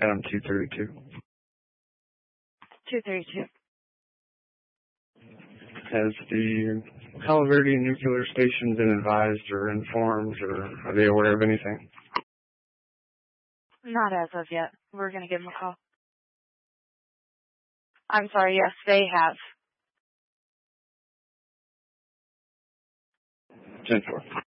Adam 232. 232. Has the Palo Verde Nuclear Station been advised or informed, or are they aware of anything? Not as of yet. We're going to give them a call. I'm sorry, yes, they have. 10-4.